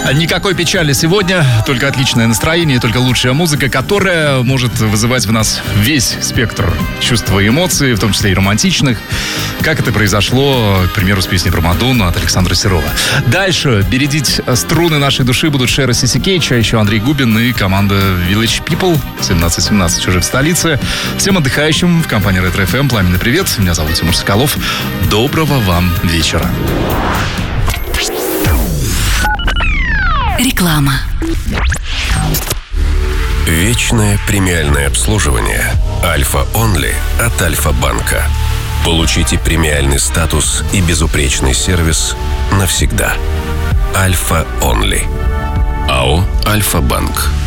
Никакой печали сегодня, только отличное настроение, только лучшая музыка, которая может вызывать в нас весь спектр чувств и эмоций, в том числе и романтичных, как это произошло, к примеру, с песней про Мадонну от Александра Серова. Дальше бередить струны нашей души будут Шера Сиси Кейдж, а еще Андрей Губин и команда Village People 1717 уже в столице. Всем отдыхающим в компании Ретро FM пламенный привет. Меня зовут Тимур Соколов. Доброго вам вечера. Реклама. Вечное премиальное обслуживание Альфа Онли от Альфа-банка. Получите премиальный статус и безупречный сервис навсегда. Альфа Онли. АО Альфа-банк.